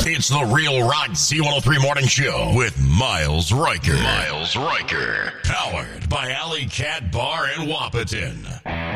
It's the Real Rock Z103 Morning Show with Miles Riker. Miles Riker. Powered by Alley Cat Bar in Wapaton.